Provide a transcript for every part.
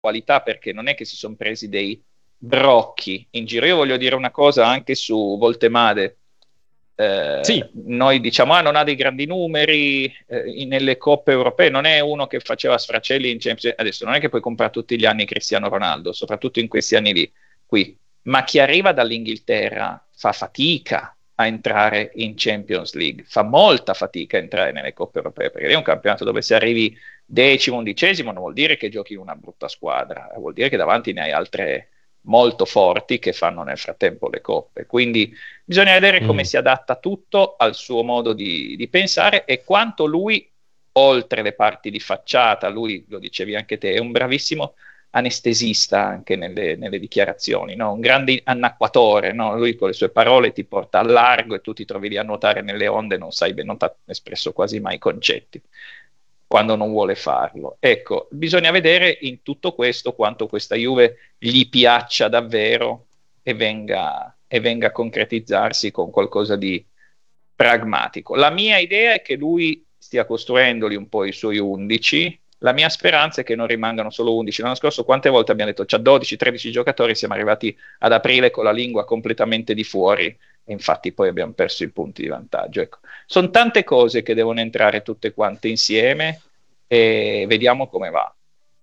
qualità, perché non è che si sono presi dei brocchi in giro. Io voglio dire una cosa anche su Voltemade. Sì, Noi diciamo, non ha dei grandi numeri nelle coppe europee, non è uno che faceva sfracelli in Champions. Adesso non è che puoi comprare tutti gli anni Cristiano Ronaldo, soprattutto in questi anni lì, qui. Ma chi arriva dall'Inghilterra fa fatica a entrare in Champions League, fa molta fatica a entrare nelle coppe europee, perché è un campionato dove se arrivi decimo, undicesimo, non vuol dire che giochi in una brutta squadra, vuol dire che davanti ne hai altre molto forti che fanno nel frattempo le coppe. Quindi bisogna vedere come si adatta tutto al suo modo di pensare e quanto lui, oltre le parti di facciata, lui, lo dicevi anche te, è un bravissimo anestesista anche nelle dichiarazioni, no? Un grande annacquatore, no? Lui con le sue parole ti porta al largo e tu ti trovi lì a nuotare nelle onde, non sai bene, non ti ha espresso quasi mai i concetti quando non vuole farlo. Ecco, bisogna vedere in tutto questo quanto questa Juve gli piaccia davvero e venga a concretizzarsi con qualcosa di pragmatico. La mia idea è che lui stia costruendoli un po' i suoi 11. La mia speranza è che non rimangano solo 11. L'anno scorso quante volte abbiamo detto c'ha 12-13 giocatori, siamo arrivati ad aprile con la lingua completamente di fuori e infatti poi abbiamo perso i punti di vantaggio. Ecco. Sono tante cose che devono entrare tutte quante insieme e vediamo come va.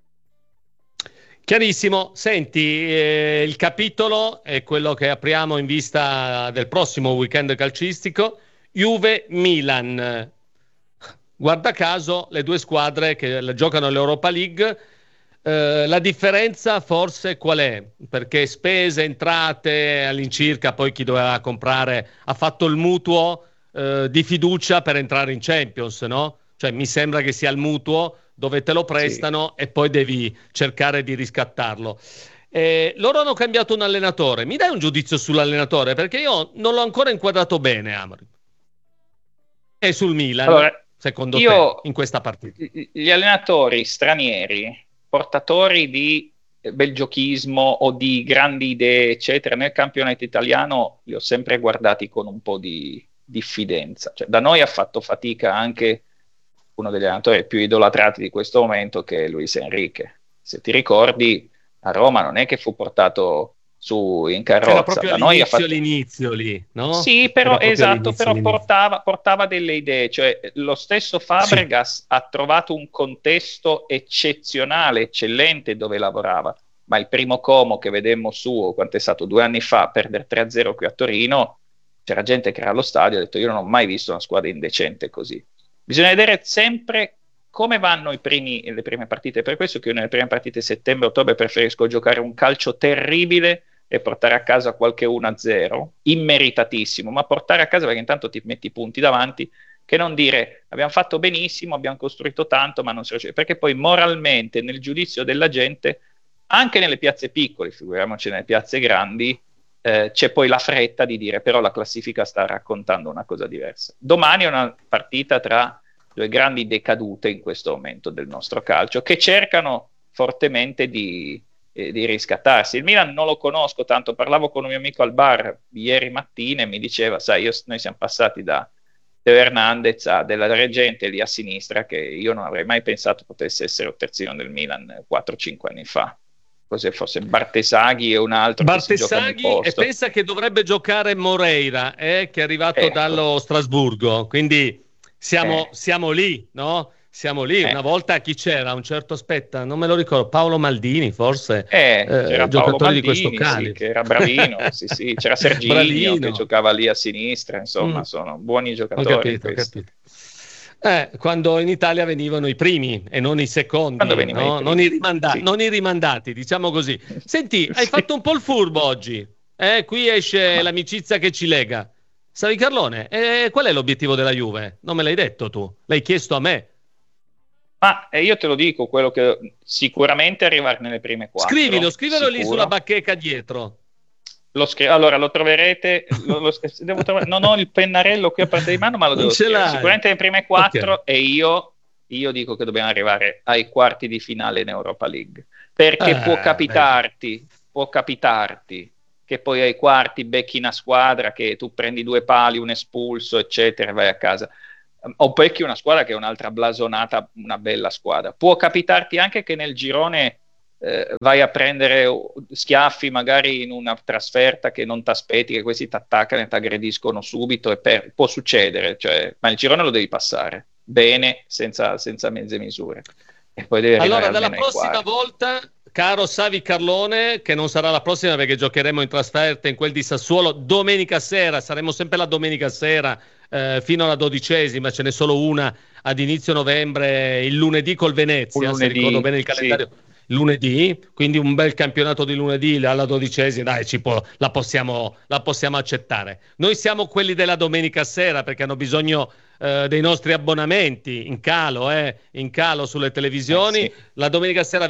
chiarissimo. Senti, il capitolo è quello che apriamo in vista del prossimo weekend calcistico, Juve-Milan. Guarda caso, le due squadre che giocano all'Europa League, la differenza forse qual è? Perché spese, entrate all'incirca, poi chi doveva comprare ha fatto il mutuo di fiducia per entrare in Champions, no? Cioè mi sembra che sia il mutuo dove te lo prestano e poi devi cercare di riscattarlo. Loro hanno cambiato un allenatore. Mi dai un giudizio sull'allenatore? Perché io non l'ho ancora inquadrato bene, Amorim. E sul Milan, Allora, secondo te, io in questa partita? gli allenatori stranieri, portatori di bel giochismo o di grandi idee, eccetera, nel campionato italiano li ho sempre guardati con un po' di diffidenza. Cioè, da noi ha fatto fatica anche uno degli allenatori più idolatrati di questo momento, che è Luis Enrique. Se ti ricordi, a Roma non è che fu portato su in Era carrozza, proprio da noi ha fatto. all'inizio lì, no? Sì, Era però proprio esatto, all'inizio, però all'inizio. portava delle idee, cioè lo stesso Sì, Fabregas ha trovato un contesto eccezionale, eccellente dove lavorava, ma il primo Como che vedemmo su, quanto è stato 2 anni fa, perdere 3-0 qui a Torino, c'era gente che era allo stadio e ha detto io non ho mai visto una squadra indecente così. Bisogna vedere sempre come vanno le prime partite, per questo che io nelle prime partite settembre-ottobre preferisco giocare un calcio terribile e portare a casa qualche 1-0, immeritatissimo, ma portare a casa perché intanto ti metti i punti davanti, che non dire abbiamo fatto benissimo, abbiamo costruito tanto, ma non si riesce, perché poi moralmente nel giudizio della gente, anche nelle piazze piccole, figuriamoci nelle piazze grandi, c'è poi la fretta di dire però la classifica sta raccontando una cosa diversa. Domani è una partita tra due grandi decadute in questo momento del nostro calcio, che cercano fortemente di riscattarsi. Il Milan non lo conosco tanto, parlavo con un mio amico al bar ieri mattina e mi diceva, sai, noi siamo passati da Teo Hernandez a Della Reggente lì a sinistra, che io non avrei mai pensato potesse essere il terzino del Milan 4-5 anni fa. Così forse Bartesaghi e un altro che si giocano il Bartesaghi, e posto. pensa che dovrebbe giocare Moreira, che è arrivato Ecco, dallo Strasburgo, quindi eh, siamo lì, no? Siamo lì. eh. Una volta chi c'era? Un certo, aspetta, non me lo ricordo, Paolo Maldini forse, C'era Paolo giocatori di questo Maldini, sì, calibro. che era bravino, sì, sì. C'era Serginho che Bravino. giocava lì a sinistra, Mm, insomma, sono buoni ho giocatori capito, ho questi. capito. Quando in Italia venivano i primi e non i Quando secondi, venivano i no? primi, sì. Non i rimandati, diciamo così. Senti, hai Sì. fatto un po' il furbo oggi. Qui esce Ma, l'amicizia che ci lega. Savi Carlone, qual è l'obiettivo della Juve? Non me l'hai detto tu, l'hai chiesto a me. io te lo dico, quello che sicuramente arrivare nelle prime Scrivilo, quattro, scrivilo lì sulla sicuro. bacheca dietro. Allora lo troverete, non ho il pennarello qui a parte di mano, ma lo Non devo ce scrivere. l'hai. Sicuramente le prime Ok. quattro e io dico che dobbiamo arrivare ai quarti di finale in Europa League, perché Vedi. può capitarti che poi ai quarti becchi una squadra che tu prendi due pali, un espulso, eccetera, e vai a casa. O becchi una squadra che è un'altra blasonata, una bella squadra. Può capitarti anche che nel girone vai a prendere schiaffi magari in una trasferta che non ti aspetti, che questi ti attaccano e ti aggrediscono subito, e può succedere, cioè, ma il girone lo devi passare bene, senza mezze misure. E poi devi allora, dalla prossima volta, caro Savi Carlone, che non sarà la prossima perché giocheremo in trasferta in quel di Sassuolo domenica sera, saremo sempre la domenica sera fino alla 12ª, ce n'è solo una ad inizio novembre, il lunedì col Venezia, se ricordo bene il calendario. Sì. Lunedì, quindi un bel campionato di lunedì alla 12ª, dai, la possiamo accettare. Noi siamo quelli della domenica sera perché hanno bisogno dei nostri abbonamenti in calo sulle televisioni. Sì. La domenica sera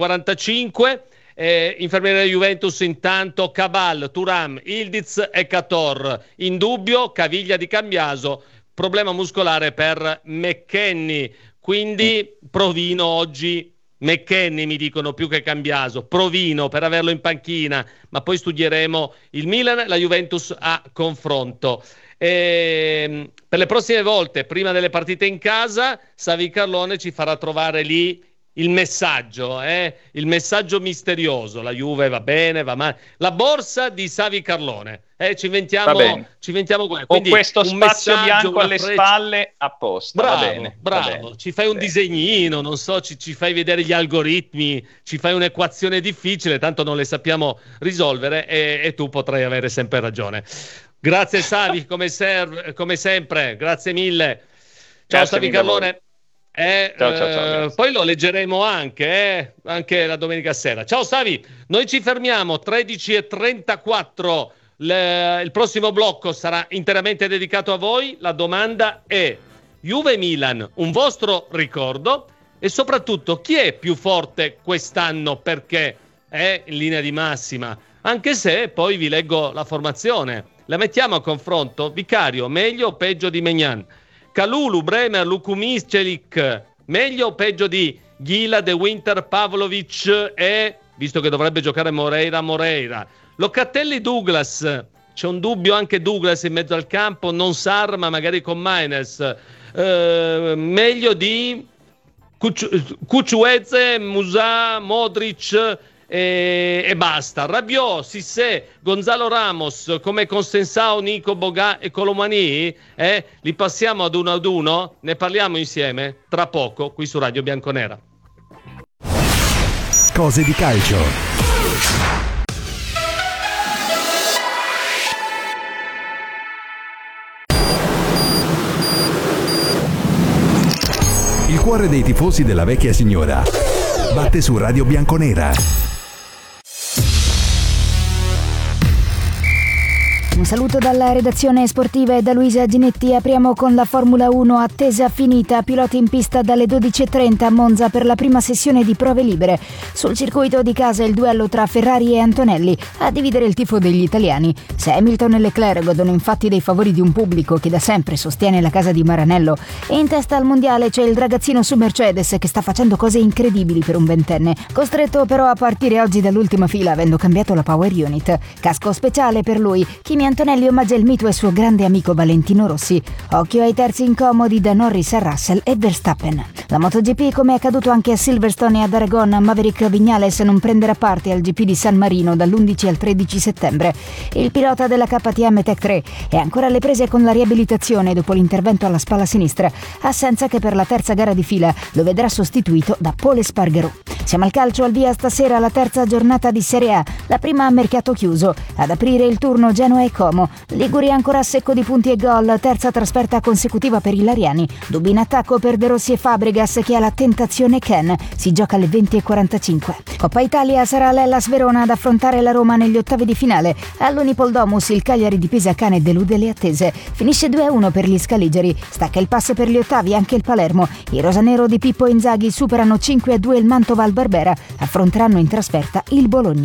20:45. Infermiere Juventus intanto Cabal, Thuram, Ildiz e Cator. In dubbio caviglia di Cambiaso, problema muscolare per McKennie, quindi provino oggi. McKennie mi dicono più che Cambiaso, provino per averlo in panchina, ma poi studieremo il Milan e la Juventus a confronto. Per le prossime volte, prima delle partite in casa, Savi Carlone ci farà trovare lì il messaggio misterioso. La Juve va bene, va male. La borsa di Savi Carlone. Ci inventiamo quindi questo spazio bianco alle spalle apposta. Bravo, bravo. Ci fai un disegnino, non so, ci fai vedere gli algoritmi, ci fai un'equazione difficile, tanto non le sappiamo risolvere e tu potrai avere sempre ragione. Grazie Savi, come sempre, grazie mille. Ciao Savi Carlone. Ciao. Poi lo leggeremo anche la domenica sera. Ciao Savi, noi ci fermiamo 13:34. Il prossimo blocco sarà interamente dedicato a voi. La domanda è: Juve-Milan, un vostro ricordo? E soprattutto, chi è più forte quest'anno? Perché è in linea di massima, anche se poi vi leggo la formazione. La mettiamo a confronto. Vicario, meglio o peggio di Maignan? Kalulu, Bremer, Lukumicelik, meglio o peggio di Ghila, De Winter, Pavlovic e, visto che dovrebbe giocare Moreira. Locatelli, Douglas, c'è un dubbio anche Douglas in mezzo al campo, non s'arma magari con Maines, meglio di Cucueze, Musa, Modric e basta. Rabiot, Cissé, Gonzalo Ramos come Consensao, Nico, Boga e Colomani, li passiamo ad uno, ne parliamo insieme tra poco qui su Radio Bianconera. Cose di calcio. Il cuore dei tifosi della vecchia signora batte su Radio Bianconera. Un saluto dalla redazione sportiva e da Luisa Ginetti. Apriamo con la Formula 1 attesa finita. Piloti in pista dalle 12:30 a Monza per la prima sessione di prove libere. Sul circuito di casa il duello tra Ferrari e Antonelli a dividere il tifo degli italiani. Se Hamilton e Leclerc godono infatti dei favori di un pubblico che da sempre sostiene la casa di Maranello, e in testa al mondiale c'è il ragazzino su Mercedes che sta facendo cose incredibili per un ventenne, costretto però a partire oggi dall'ultima fila avendo cambiato la power unit. Casco speciale per lui. Kimi Antonelli omaggia il mito e il suo grande amico Valentino Rossi. Occhio ai terzi incomodi da Norris a Russell e Verstappen. La MotoGP, come è accaduto anche a Silverstone e ad Aragon, Maverick Viñales non prenderà parte al GP di San Marino dall'11 al 13 settembre. Il pilota della KTM Tech 3 è ancora alle prese con la riabilitazione dopo l'intervento alla spalla sinistra, assenza che per la terza gara di fila lo vedrà sostituito da Pole Espargaró. Siamo al calcio, al via stasera la terza giornata di Serie A, la prima a mercato chiuso. Ad aprire il turno Genoa e Como. Liguri ancora a secco di punti e gol, terza trasferta consecutiva per i lariani. Dubbi in attacco per De Rossi e Fabregas che ha la tentazione Ken. Si gioca alle 20:45. Coppa Italia sarà l'Hellas Verona ad affrontare la Roma negli ottavi di finale. All'Unipol Domus il Cagliari di Pisacane delude le attese. Finisce 2-1 per gli scaligeri. Stacca il passo per gli ottavi anche il Palermo. I rosanero di Pippo Inzaghi superano 5-2 il Mantova al Barbera. Affronteranno in trasferta il Bologna.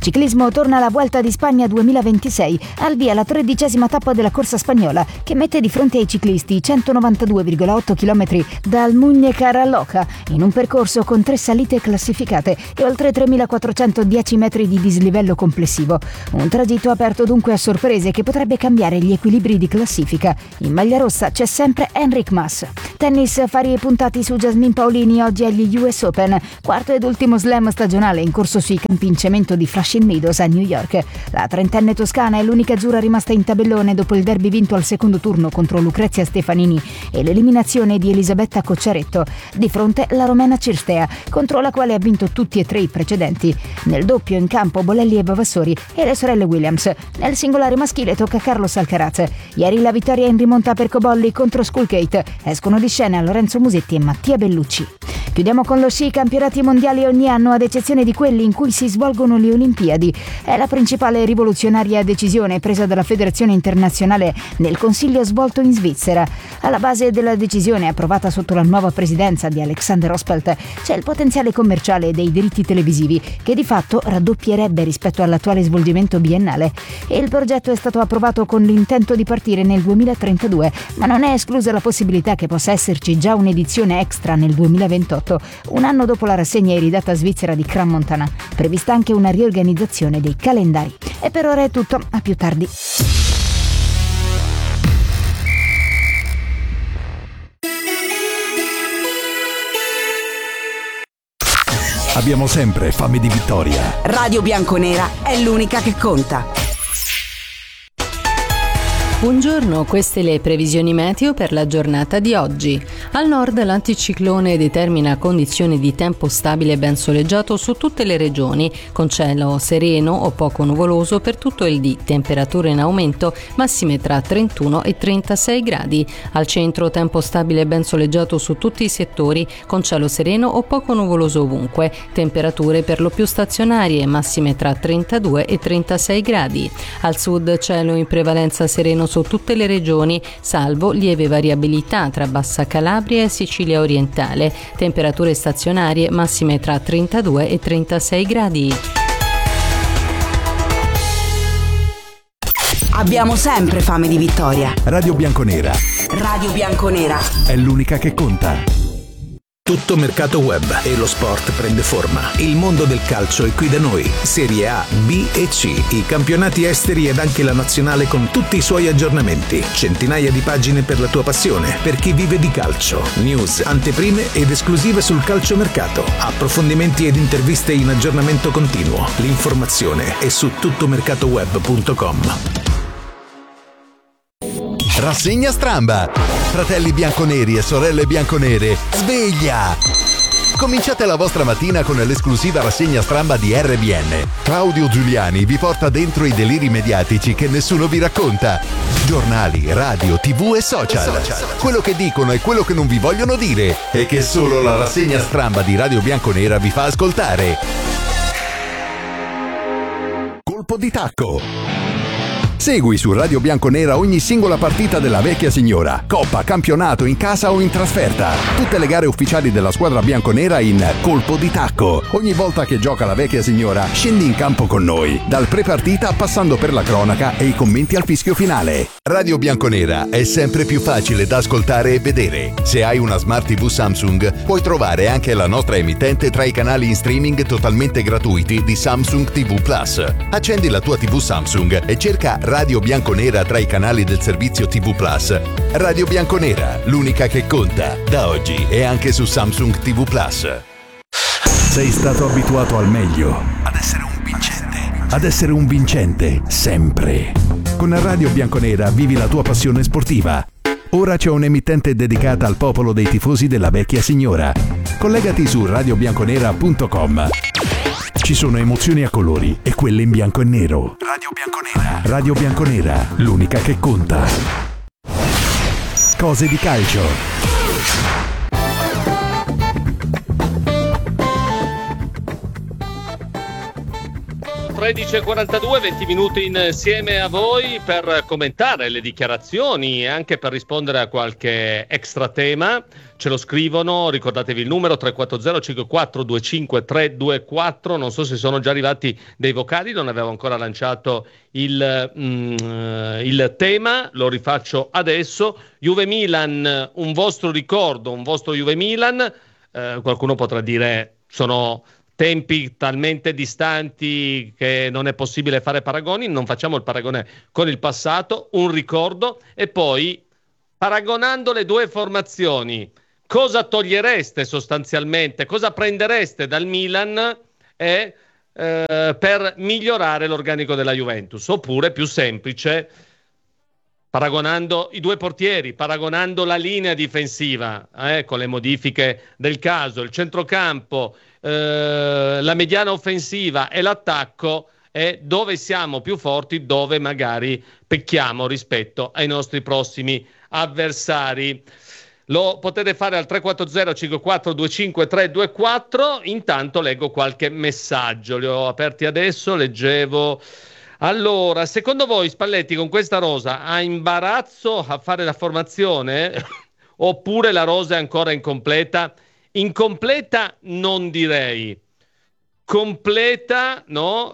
ciclismo torna la Vuelta di Spagna 2026, al via la 13ª tappa della corsa spagnola, che mette di fronte ai ciclisti 192,8 km dal Muñecar a Loja, in un percorso con 3 salite classificate e oltre 3.410 metri di dislivello complessivo. Un tragitto aperto dunque a sorprese che potrebbe cambiare gli equilibri di classifica. In maglia rossa c'è sempre Enric Mas. Tennis, fari e puntati su Jasmine Paolini oggi agli US Open, quarto ed ultimo slam stagionale in corso sui campi in cemento di Flushing Meadows a New York. La trentenne toscana è l'unica azzurra rimasta in tabellone dopo il derby vinto al secondo turno contro Lucrezia Stefanini e l'eliminazione di Elisabetta Cocciaretto. Di fronte la romena Cirstea, contro la quale ha vinto tutti e 3 i precedenti. Nel doppio in campo Bolelli e Vavassori e le sorelle Williams. Nel singolare maschile tocca a Carlos Alcaraz. Ieri la vittoria in rimonta per Cobolli contro Skullgate. Escono di scena Lorenzo Musetti e Mattia Bellucci. Chiudiamo con lo sci. Campionati mondiali ogni anno, ad eccezione di quelli in cui si svolgono le Olimpiadi. È la principale rivoluzionaria decisione presa dalla Federazione Internazionale nel Consiglio svolto in Svizzera. Alla base della decisione, approvata sotto la nuova presidenza di Alexander Ospelt, c'è il potenziale commerciale dei diritti televisivi, che di fatto raddoppierebbe rispetto all'attuale svolgimento biennale. E il progetto è stato approvato con l'intento di partire nel 2032, ma non è esclusa la possibilità che possa esserci già un'edizione extra nel 2028, un anno dopo la rassegna iridata svizzera di Crans-Montana. Prevista anche una riorganizzazione dei calendari. E per ora è tutto, a più tardi. Abbiamo sempre fame di vittoria. Radio Bianconera è l'unica che conta. Buongiorno, queste le previsioni meteo per la giornata di oggi. Al nord l'anticiclone determina condizioni di tempo stabile e ben soleggiato su tutte le regioni, con cielo sereno o poco nuvoloso per tutto il dì, temperature in aumento, massime tra 31 e 36 gradi. Al centro tempo stabile e ben soleggiato su tutti i settori, con cielo sereno o poco nuvoloso ovunque, temperature per lo più stazionarie, massime tra 32 e 36 gradi. Al sud cielo in prevalenza sereno su tutte le regioni, salvo lieve variabilità tra Bassa Calabria e Sicilia orientale, temperature stazionarie massime tra 32 e 36 gradi. Abbiamo sempre fame di vittoria. Radio Bianconera Radio Bianconera è l'unica che conta. Tutto mercato web e lo sport prende forma. Il mondo del calcio è qui da noi. Serie A, B e C, i campionati esteri ed anche la nazionale con tutti i suoi aggiornamenti. Centinaia di pagine per la tua passione, per chi vive di calcio. News, anteprime ed esclusive sul calciomercato. Approfondimenti ed interviste in aggiornamento continuo. L'informazione è su tuttomercatoweb.com. Rassegna Stramba. Fratelli bianconeri e sorelle bianconere, sveglia! Cominciate la vostra mattina con l'esclusiva rassegna Stramba di RBN. Claudio Giuliani vi porta dentro i deliri mediatici che nessuno vi racconta. Giornali, radio, TV e social. Quello che dicono e quello che non vi vogliono dire e che solo la rassegna Stramba di Radio Bianconera vi fa ascoltare. Colpo di tacco. Segui su Radio Bianconera ogni singola partita della vecchia signora, coppa, campionato, in casa o in trasferta. Tutte le gare ufficiali della squadra bianconera in Colpo di Tacco. Ogni volta che gioca la vecchia signora, scendi in campo con noi, dal pre-partita passando per la cronaca e i commenti al fischio finale. Radio Bianconera è sempre più facile da ascoltare e vedere. Se hai una Smart TV Samsung, puoi trovare anche la nostra emittente tra i canali in streaming totalmente gratuiti di Samsung TV Plus. Accendi la tua TV Samsung e cerca Radio Bianconera tra i canali del servizio TV Plus. Radio Bianconera, l'unica che conta, da oggi e anche su Samsung TV Plus. Sei stato abituato al meglio, ad essere un vincente, sempre. Con Radio Bianconera vivi la tua passione sportiva. Ora c'è un'emittente dedicata al popolo dei tifosi della vecchia signora. Collegati su radiobianconera.com. Ci sono emozioni a colori e quelle in bianco e nero. Radio Bianconera. Radio Bianconera, l'unica che conta. Cose di calcio. 13:42, 20 minuti insieme a voi per commentare le dichiarazioni e anche per rispondere a qualche extra tema. Ce lo scrivono, ricordatevi il numero 340 54 25 324. Non so se sono già arrivati dei vocali, non avevo ancora lanciato il tema, lo rifaccio adesso. Juve Milan, un vostro ricordo, un vostro Juve Milan. Qualcuno potrà dire sono tempi talmente distanti che non è possibile fare paragoni. Non facciamo il paragone con il passato, un ricordo, e poi paragonando le due formazioni, cosa togliereste sostanzialmente, cosa prendereste dal Milan per migliorare l'organico della Juventus? Oppure, più semplice, paragonando i due portieri, paragonando la linea difensiva con le modifiche del caso, il centrocampo, la mediana offensiva e l'attacco, dove siamo più forti, dove magari pecchiamo rispetto ai nostri prossimi avversari. Lo potete fare al 340 54 25 324. Intanto leggo qualche messaggio, li ho aperti adesso, leggevo. Allora, secondo voi Spalletti con questa rosa ha imbarazzo a fare la formazione oppure la rosa è ancora incompleta? Incompleta non direi, completa no,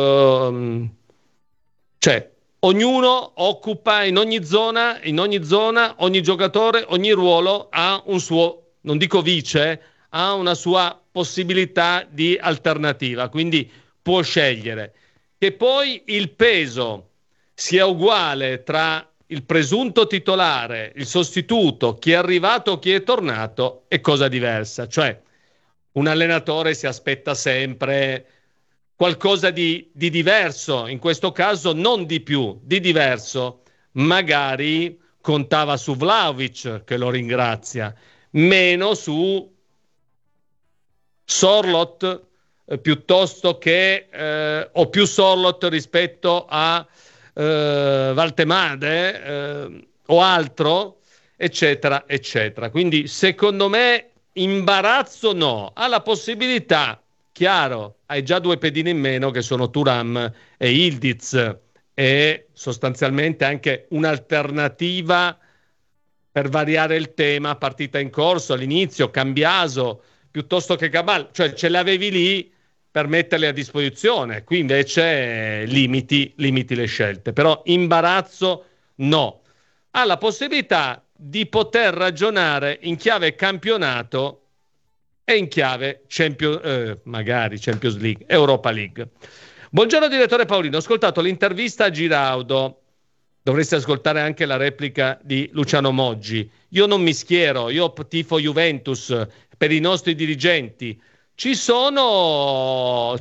cioè ognuno occupa in ogni zona, ogni giocatore, ogni ruolo ha un suo, non dico vice, ha una sua possibilità di alternativa, quindi può scegliere. Che poi il peso sia uguale tra il presunto titolare, il sostituto, chi è arrivato o chi è tornato è cosa diversa. Cioè un allenatore si aspetta sempre qualcosa di diverso, in questo caso non di più, di diverso. Magari contava su Vlahovic, che lo ringrazia, meno su Sorloth, piuttosto che o più Sorloth rispetto a Valtemade o altro, eccetera eccetera. Quindi secondo me imbarazzo no, ha la possibilità, chiaro, hai già due pedine in meno che sono Thuram e Yildiz, e sostanzialmente anche un'alternativa per variare il tema, partita in corso all'inizio, Cambiaso piuttosto che Cabal, cioè ce l'avevi lì per metterle a disposizione. Qui invece limiti le scelte, però imbarazzo no. Ha la possibilità di poter ragionare in chiave campionato e in chiave magari Champions League, Europa League. Buongiorno direttore Paolino, ho ascoltato l'intervista a Giraudo, dovreste ascoltare anche la replica di Luciano Moggi. Io non mi schiero, io tifo Juventus per i nostri dirigenti. Ci sono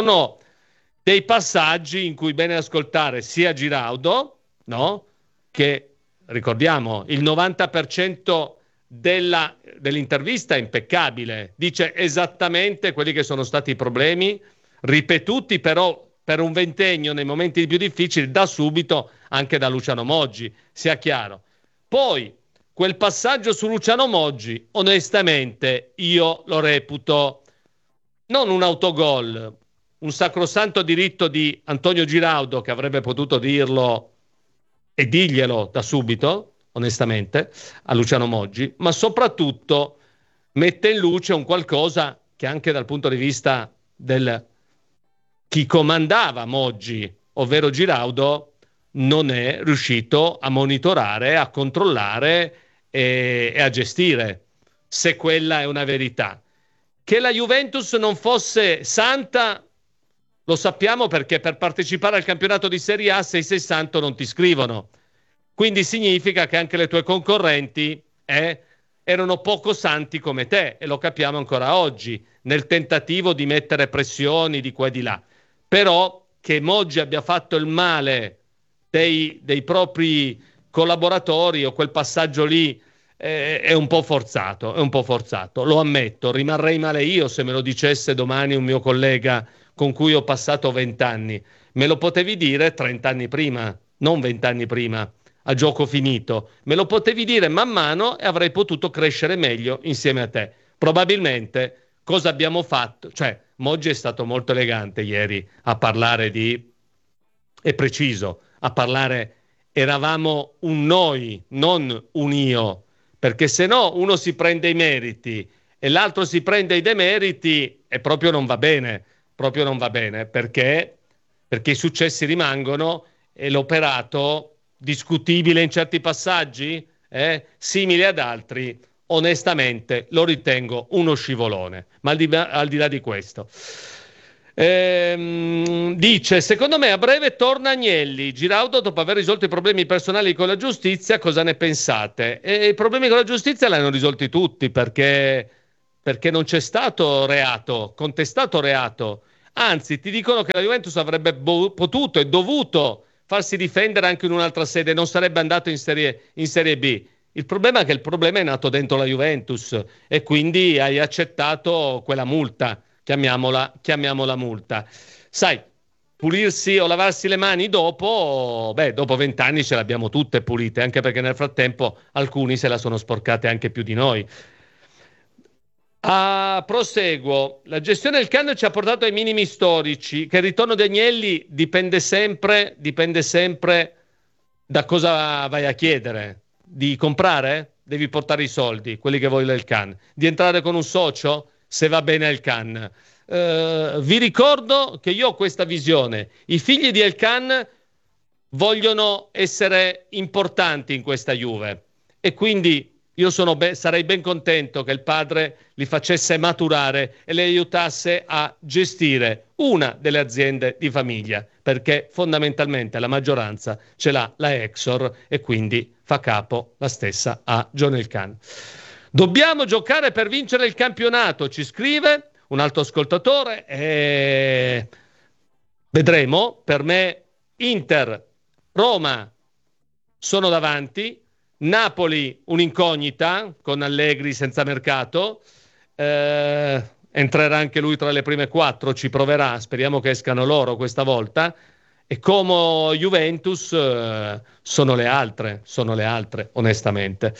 dei passaggi in cui è bene ascoltare sia Giraudo, no? Che ricordiamo il 90% dell'intervista è impeccabile, dice esattamente quelli che sono stati i problemi, ripetuti però per un ventennio nei momenti più difficili da subito anche da Luciano Moggi, sia chiaro. Poi quel passaggio su Luciano Moggi, onestamente io lo reputo non un autogol, un sacrosanto diritto di Antonio Giraudo, che avrebbe potuto dirlo e dirglielo da subito, onestamente, a Luciano Moggi, ma soprattutto mette in luce un qualcosa che anche dal punto di vista del chi comandava Moggi, ovvero Giraudo, non è riuscito a monitorare, a controllare e a gestire, se quella è una verità. Che la Juventus non fosse santa lo sappiamo, perché per partecipare al campionato di Serie A se sei santo non ti scrivono, quindi significa che anche le tue concorrenti erano poco santi come te, e lo capiamo ancora oggi nel tentativo di mettere pressioni di qua e di là. Però che Moggi abbia fatto il male dei propri collaboratori, o quel passaggio lì, è un po' forzato, lo ammetto. Rimarrei male io se me lo dicesse domani un mio collega con cui ho passato 20 anni. Me lo potevi dire 30 anni prima, non 20 anni prima, a gioco finito. Me lo potevi dire man mano e avrei potuto crescere meglio insieme a te. Probabilmente cosa abbiamo fatto? Cioè, Moggi è stato molto elegante ieri a parlare è preciso, a parlare, eravamo un noi, non un io, perché se no uno si prende i meriti e l'altro si prende i demeriti e proprio non va bene, perché i successi rimangono e l'operato discutibile in certi passaggi, simile ad altri, onestamente lo ritengo uno scivolone. Ma al di là di questo, dice: secondo me a breve torna Agnelli. Giraudo, dopo aver risolto i problemi personali con la giustizia, cosa ne pensate? E i problemi con la giustizia li hanno risolti tutti, perché non c'è stato contestato reato. Anzi, ti dicono che la Juventus avrebbe potuto e dovuto farsi difendere anche in un'altra sede, non sarebbe andato in Serie B. Il problema è che il problema è nato dentro la Juventus e quindi hai accettato quella multa, chiamiamola multa. Sai, pulirsi o lavarsi le mani dopo 20 anni ce le abbiamo tutte pulite, anche perché nel frattempo alcuni se la sono sporcate anche più di noi. Proseguo. La gestione del Cannes ci ha portato ai minimi storici, che il ritorno di Agnelli dipende sempre da cosa vai a chiedere. Di comprare? Devi portare i soldi, quelli che vuoi del Cannes. Di entrare con un socio? Se va bene al Cannes. Vi ricordo che io ho questa visione. I figli di El Khan vogliono essere importanti in questa Juve e quindi io sarei ben contento che il padre li facesse maturare e li aiutasse a gestire una delle aziende di famiglia, perché fondamentalmente la maggioranza ce l'ha la Exor e quindi fa capo la stessa a John El Khan. Dobbiamo giocare per vincere il campionato, ci scrive un altro ascoltatore. Vedremo. Per me Inter, Roma sono davanti, Napoli un'incognita con Allegri senza mercato, entrerà anche lui tra le prime 4, ci proverà, speriamo che escano loro questa volta, e come Juventus sono le altre onestamente.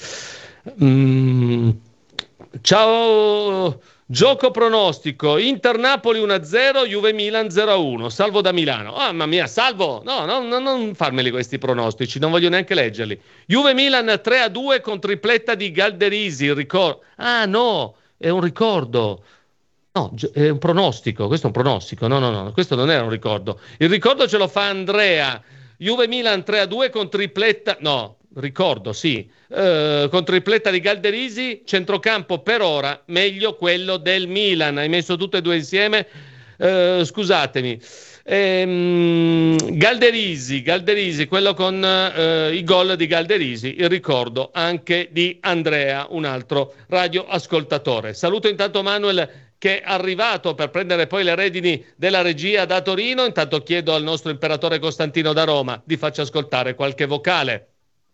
Ciao. Gioco pronostico: Inter-Napoli 1-0, Juve-Milan 0-1. Salvo da Milano. Ah, mamma mia, Salvo! No, non farmeli questi pronostici, non voglio neanche leggerli. Juve-Milan 3-2 con tripletta di Galderisi. Il ricordo. Ah, no, è un ricordo. No, è un pronostico. Questo è un pronostico. No, questo non era un ricordo. Il ricordo ce lo fa Andrea. Juve-Milan 3-2 con tripletta. No, ricordo, sì. Con tripletta di Galderisi, centrocampo per ora meglio quello del Milan. Hai messo tutte e due insieme, scusatemi. Galderisi, quello con i gol di Galderisi, il ricordo anche di Andrea, un altro radioascoltatore. Saluto intanto Manuel, che è arrivato per prendere poi le redini della regia da Torino. Intanto chiedo al nostro imperatore Costantino da Roma di farci ascoltare qualche vocale.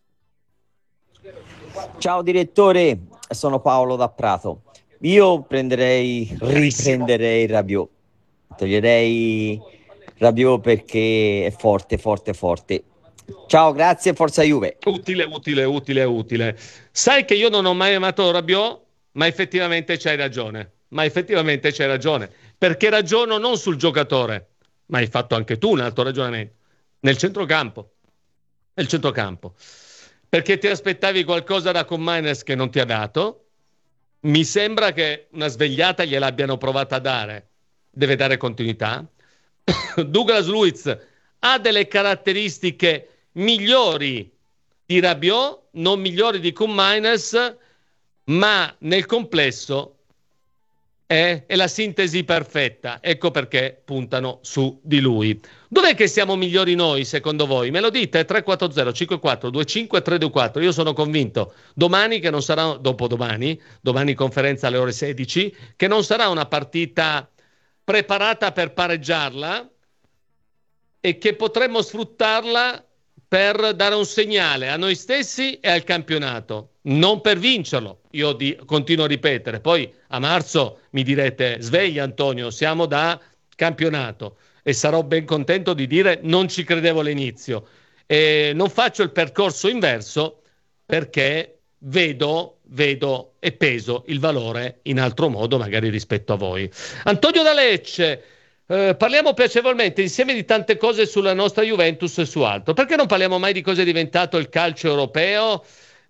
Ciao direttore, sono Paolo da Prato. Io riprenderei Rabiot. Toglierei Rabiot perché è forte. Ciao, grazie, forza Juve. Utile. Sai che io non ho mai amato Rabiot, ma effettivamente c'hai ragione. Perché ragiono non sul giocatore, ma hai fatto anche tu un altro ragionamento. Nel centrocampo. Perché ti aspettavi qualcosa da Koeman che non ti ha dato. Mi sembra che una svegliata gliel'abbiano provata a dare. Deve dare continuità. Douglas Luiz ha delle caratteristiche migliori di Rabiot, non migliori di Koeman, ma nel complesso è la sintesi perfetta. Ecco perché puntano su di lui. Dov'è che siamo migliori noi, secondo voi? Me lo dite? 340 54 25 324. Io sono convinto domani che non sarà, domani conferenza alle ore 16, che non sarà una partita preparata per pareggiarla e che potremmo sfruttarla per dare un segnale a noi stessi e al campionato, non per vincerlo. Io continuo a ripetere, poi a marzo mi direte: sveglia Antonio, siamo da campionato, e sarò ben contento di dire: non ci credevo all'inizio. E non faccio il percorso inverso perché vedo vedo e peso il valore in altro modo magari rispetto a voi. Antonio da Lecce, parliamo piacevolmente insieme di tante cose sulla nostra Juventus e su altro. Perché non parliamo mai di cosa è diventato il calcio europeo?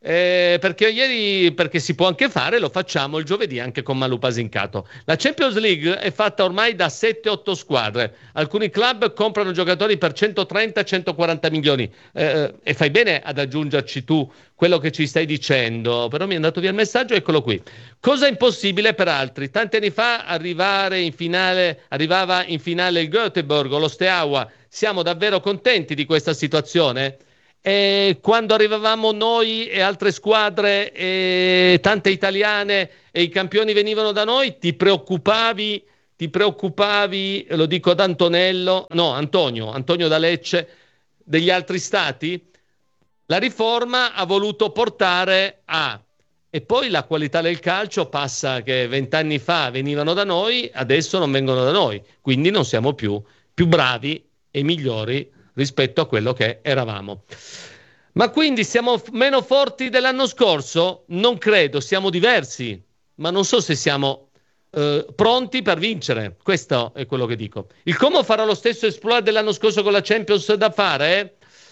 Perché si può anche fare, lo facciamo il giovedì anche con Malù Pasincato. La Champions League è fatta ormai da 7-8 squadre, alcuni club comprano giocatori per 130-140 milioni e fai bene ad aggiungerci tu quello che ci stai dicendo, però mi è andato via il messaggio, eccolo qui. Cosa impossibile per altri? Tanti anni fa arrivava in finale il Göteborg o lo Steaua. Siamo davvero contenti di questa situazione? E quando arrivavamo noi e altre squadre e tante italiane e i campioni venivano da noi, ti preoccupavi, lo dico ad Antonio da Lecce, degli altri stati? La riforma ha voluto portare e poi la qualità del calcio passa che 20 anni fa venivano da noi, adesso non vengono da noi, quindi non siamo più bravi e migliori rispetto a quello che eravamo. Ma quindi siamo meno forti dell'anno scorso? Non credo, siamo diversi, ma non so se siamo pronti per vincere. Questo è quello che dico. Il Como farà lo stesso exploit dell'anno scorso con la Champions da fare?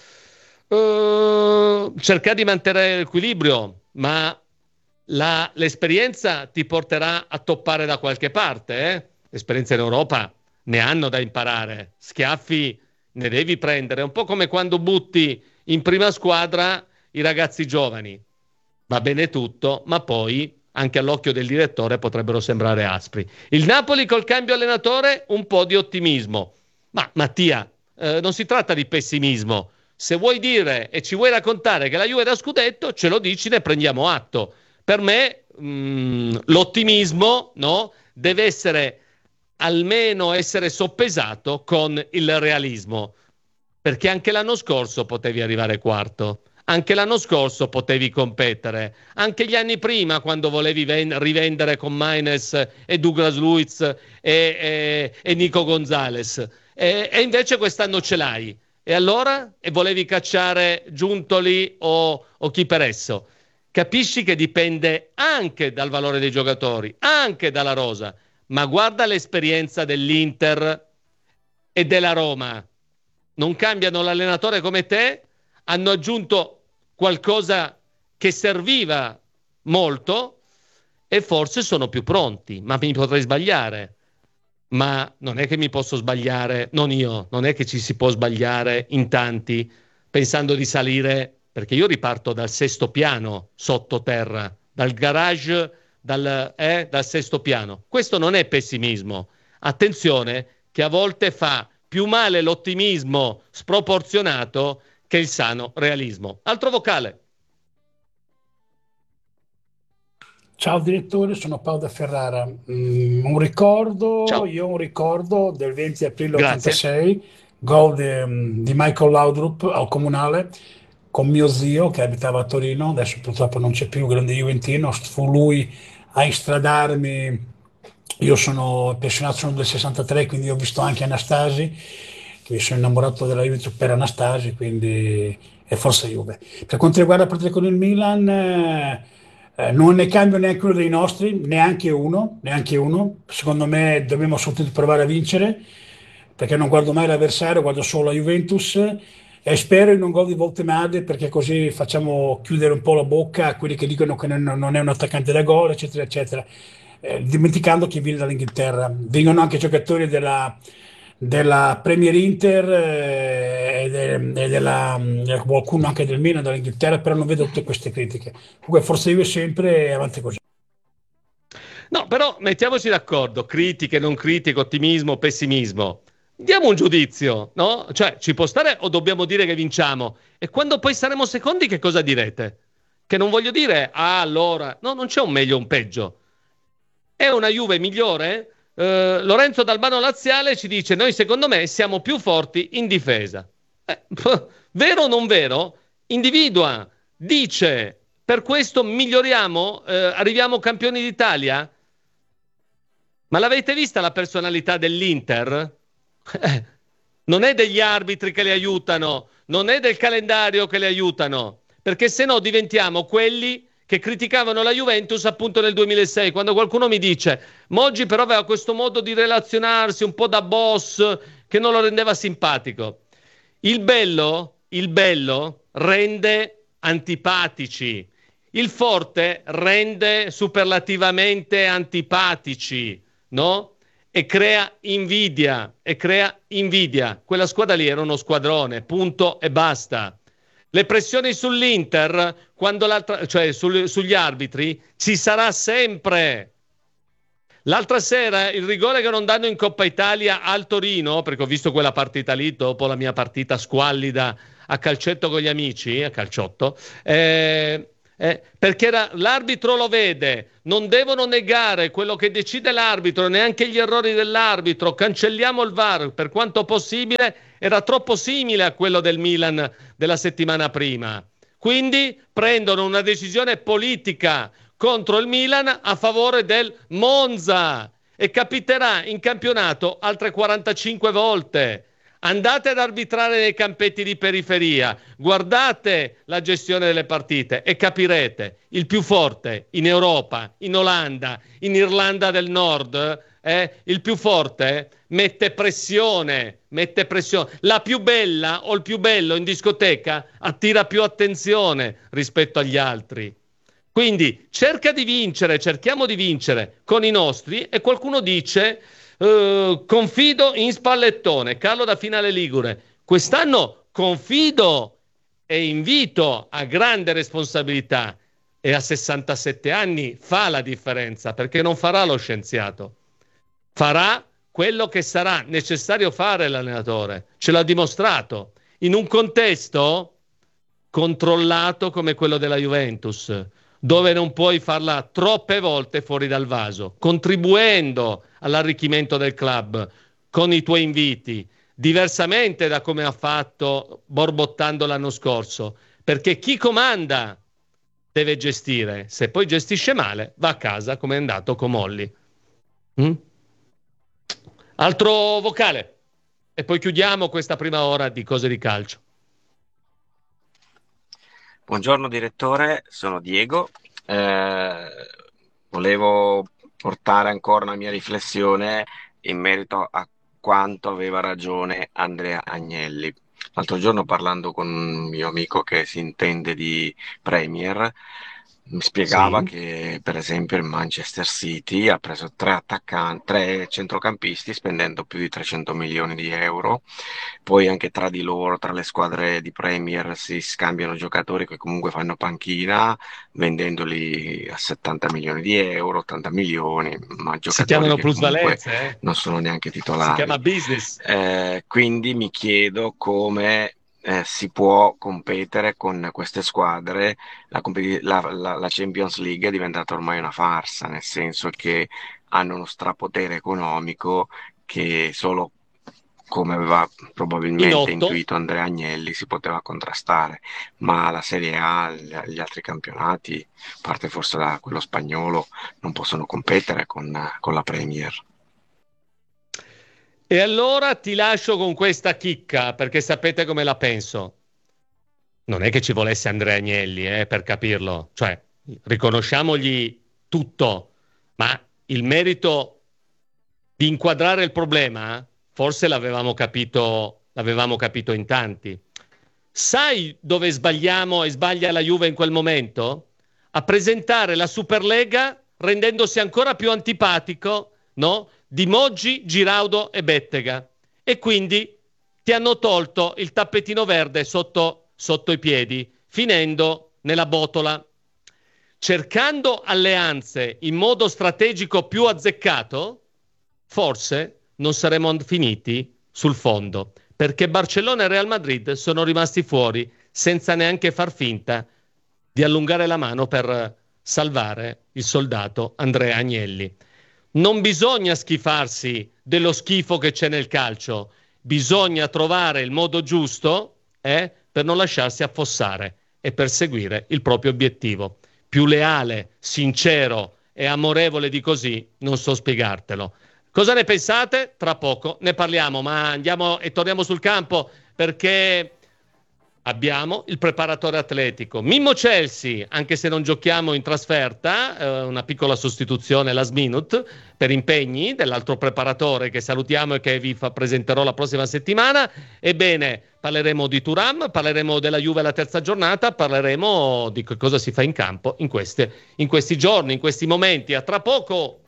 Cercare di mantenere l'equilibrio, ma l'esperienza ti porterà a toppare da qualche parte. L'esperienza in Europa ne hanno da imparare, schiaffi ne devi prendere, un po' come quando butti in prima squadra i ragazzi giovani. Va bene tutto, ma poi anche all'occhio del direttore potrebbero sembrare aspri. Il Napoli col cambio allenatore, un po' di ottimismo. Ma Mattia, non si tratta di pessimismo. Se vuoi dire e ci vuoi raccontare che la Juve è da scudetto, ce lo dici, ne prendiamo atto. Per me l'ottimismo, no, deve essere almeno essere soppesato con il realismo, perché anche l'anno scorso potevi arrivare quarto, anche l'anno scorso potevi competere, anche gli anni prima quando volevi rivendere con Maines e Douglas Luiz e Nico Gonzalez, e invece quest'anno ce l'hai, e allora volevi cacciare Giuntoli o chi per esso. Capisci che dipende anche dal valore dei giocatori, anche dalla rosa. Ma guarda l'esperienza dell'Inter e della Roma. Non cambiano l'allenatore come te, hanno aggiunto qualcosa che serviva molto e forse sono più pronti, ma mi potrei sbagliare. Ma non è che mi posso sbagliare, non io, non è che ci si può sbagliare in tanti pensando di salire, perché io riparto dal 6° piano sottoterra, dal garage, dal 6° piano. Questo non è pessimismo. Attenzione che a volte fa più male l'ottimismo sproporzionato che il sano realismo. Altro vocale. Ciao direttore, sono Paolo da Ferrara. Un ricordo del 20 aprile 86, gol di Michael Laudrup al Comunale con mio zio che abitava a Torino, adesso purtroppo non c'è più, grande juventino. Fu lui a istradarmi. Io sono appassionato, sono del 63, quindi ho visto anche Anastasi, che mi sono innamorato della Juventus per Anastasi, quindi è forza Juve. Per quanto riguarda la partita con il Milan, non ne cambio neanche uno dei nostri, neanche uno. Secondo me dobbiamo assolutamente provare a vincere, perché non guardo mai l'avversario, guardo solo la Juventus, e spero in un gol di Voltemade, perché così facciamo chiudere un po' la bocca a quelli che dicono che non è un attaccante da gol, eccetera, eccetera. Dimenticando che viene dall'Inghilterra. Vengono anche giocatori della Premier Inter e qualcuno anche del Milan, dall'Inghilterra, però non vedo tutte queste critiche. Comunque forse io sempre avanti così. No, però mettiamoci d'accordo, critiche, non critiche, ottimismo, pessimismo. Diamo un giudizio, no? Cioè, ci può stare o dobbiamo dire che vinciamo? E quando poi saremo secondi che cosa direte? Che non voglio dire, allora, no, non c'è un meglio o un peggio. È una Juve migliore? Lorenzo D'Albano Laziale ci dice, noi secondo me siamo più forti in difesa. Vero o non vero? Individua, dice, per questo miglioriamo, arriviamo campioni d'Italia? Ma l'avete vista la personalità dell'Inter? Non è degli arbitri che le aiutano, non è del calendario che le aiutano, perché se no diventiamo quelli che criticavano la Juventus appunto nel 2006, quando qualcuno mi dice Moggi però aveva questo modo di relazionarsi un po' da boss che non lo rendeva simpatico. Il bello rende antipatici, il forte rende superlativamente antipatici, no? E crea invidia. Quella squadra lì era uno squadrone, punto e basta. Le pressioni sull'Inter, sugli arbitri, ci sarà sempre. L'altra sera il rigore che non danno in Coppa Italia al Torino, perché ho visto quella partita lì dopo la mia partita squallida a calcetto con gli amici, a calciotto, perché l'arbitro lo vede, non devono negare quello che decide l'arbitro, neanche gli errori dell'arbitro, cancelliamo il VAR per quanto possibile, era troppo simile a quello del Milan della settimana prima. Quindi prendono una decisione politica contro il Milan a favore del Monza e capiterà in campionato altre 45 volte. Andate ad arbitrare nei campetti di periferia, guardate la gestione delle partite e capirete, il più forte in Europa, in Olanda, in Irlanda del Nord, il più forte mette pressione. La più bella o il più bello in discoteca attira più attenzione rispetto agli altri. Quindi cerchiamo di vincere con i nostri, e qualcuno dice confido in Spallettone. Carlo da Finale Ligure: quest'anno confido e invito a grande responsabilità, e a 67 anni fa la differenza, perché non farà lo scienziato, farà quello che sarà necessario fare l'allenatore, ce l'ha dimostrato in un contesto controllato come quello della Juventus, dove non puoi farla troppe volte fuori dal vaso, contribuendo all'arricchimento del club con i tuoi inviti, diversamente da come ha fatto borbottando l'anno scorso, perché chi comanda deve gestire, se poi gestisce male va a casa, come è andato con Molli. Altro vocale e poi chiudiamo questa prima ora di Cose di Calcio. Buongiorno direttore, sono Diego. Volevo portare ancora una mia riflessione in merito a quanto aveva ragione Andrea Agnelli. L'altro giorno, parlando con un mio amico che si intende di Premier, mi spiegava che per esempio il Manchester City ha preso tre centrocampisti spendendo più di 300 milioni di euro, poi anche tra di loro, tra le squadre di Premier, si scambiano giocatori che comunque fanno panchina vendendoli a 70 milioni di euro, 80 milioni, ma giocatori si chiamano che plusvalenze, non sono neanche titolari. Si chiama business. Quindi mi chiedo come si può competere con queste squadre. La Champions League è diventata ormai una farsa, nel senso che hanno uno strapotere economico che solo, come aveva probabilmente intuito Andrea Agnelli, si poteva contrastare, ma la Serie A, gli altri campionati, a parte forse quello spagnolo, non possono competere con la Premier. E allora ti lascio con questa chicca, perché sapete come la penso. Non è che ci volesse Andrea Agnelli, per capirlo. Cioè, riconosciamogli tutto, ma il merito di inquadrare il problema forse l'avevamo capito in tanti. Sai dove sbagliamo e sbaglia la Juve in quel momento? A presentare la Superlega rendendosi ancora più antipatico, no? Di Moggi, Giraudo e Bettega, e quindi ti hanno tolto il tappetino verde sotto i piedi, finendo nella botola. Cercando alleanze in modo strategico più azzeccato, forse non saremmo finiti sul fondo, perché Barcellona e Real Madrid sono rimasti fuori senza neanche far finta di allungare la mano per salvare il soldato Andrea Agnelli. Non bisogna schifarsi dello schifo che c'è nel calcio, bisogna trovare il modo giusto per non lasciarsi affossare e perseguire il proprio obiettivo. Più leale, sincero e amorevole di così non so spiegartelo. Cosa ne pensate? Tra poco ne parliamo, ma andiamo e torniamo sul campo, perché abbiamo il preparatore atletico. Mimmo Chelsea, anche se non giochiamo in trasferta, una piccola sostituzione last minute per impegni dell'altro preparatore che salutiamo e che vi presenterò la prossima settimana. Ebbene, parleremo di Thuram, parleremo della Juve alla terza giornata, parleremo di che cosa si fa in campo in questi giorni, in questi momenti. A tra poco!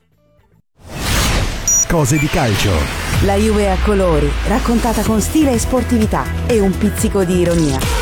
Cose di calcio. La Juve a colori, raccontata con stile e sportività e un pizzico di ironia.